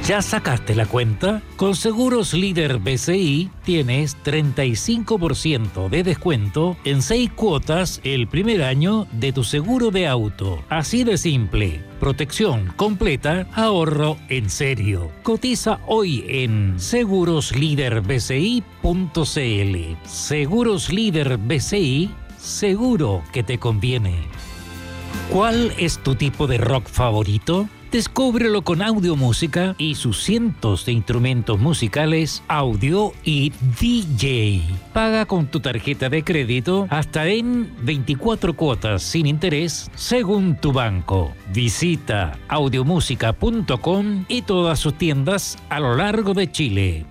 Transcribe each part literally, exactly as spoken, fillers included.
¿Ya sacaste la cuenta? Con Seguros Líder B C I tienes treinta y cinco por ciento de descuento en seis cuotas el primer año de tu seguro de auto. Así de simple. Protección completa, ahorro en serio. Cotiza hoy en seguros líder b c i punto c l. Seguros Líder B C I, seguro que te conviene. ¿Cuál es tu tipo de rock favorito? Descúbrelo con Audiomúsica y sus cientos de instrumentos musicales, audio y D J. Paga con tu tarjeta de crédito hasta en veinticuatro cuotas sin interés según tu banco. Visita audiomúsica punto com y todas sus tiendas a lo largo de Chile.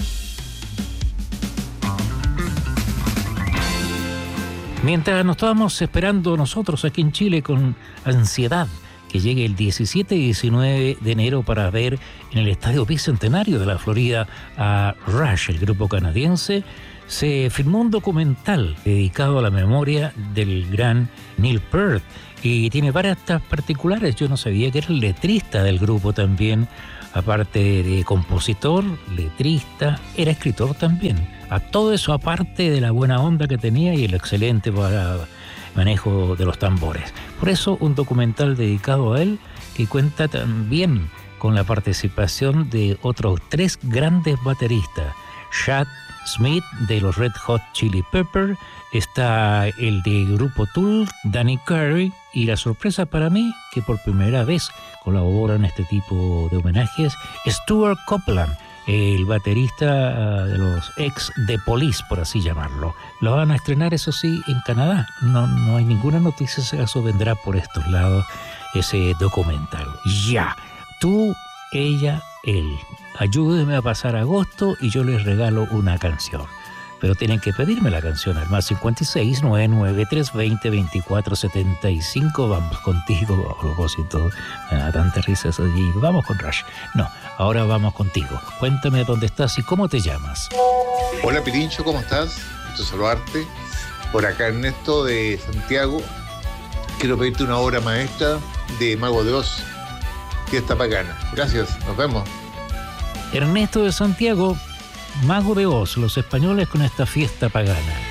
Mientras nos estábamos esperando nosotros aquí en Chile con ansiedad que llegue el diecisiete y diecinueve de enero para ver en el Estadio Bicentenario de la Florida a Rush, el grupo canadiense, se filmó un documental dedicado a la memoria del gran Neil Peart y tiene varias particulares. Yo no sabía que era el letrista del grupo también, aparte de compositor, letrista, era escritor también. A todo eso aparte de la buena onda que tenía y el excelente para manejo de los tambores. Por eso un documental dedicado a él que cuenta también con la participación de otros tres grandes bateristas. Chad Smith de los Red Hot Chili Peppers, está el de grupo Tool, Danny Carey, y la sorpresa para mí que por primera vez colabora en este tipo de homenajes Stuart Copeland, el baterista de los ex The Police, por así llamarlo. Lo van a estrenar, eso sí, en Canadá. No, no hay ninguna noticia si eso vendrá por estos lados, ese documental. Ya, tú, ella, él. Ayúdenme a pasar agosto y yo les regalo una canción. Pero tienen que pedirme la canción al más cincuenta y seis, noventa y nueve, trescientos veinte, veinticuatro setenta y cinco. Vamos contigo, a propósito, me da tanta risa eso allí. Vamos con Rush. No, ahora vamos contigo. Cuéntame dónde estás y cómo te llamas. Hola Pirincho, ¿cómo estás? Gusto saludarte. Por acá Ernesto de Santiago. Quiero pedirte una obra maestra de Mago de Oz. Fiesta pagana. Gracias, nos vemos. Ernesto de Santiago, Mago de Oz, los españoles con esta fiesta pagana.